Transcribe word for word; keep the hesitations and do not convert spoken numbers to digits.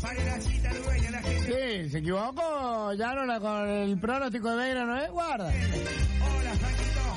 Sí, se equivocó, ya no la con el pronóstico de Belgrano, ¿eh? Guarda. Hola, Franquito.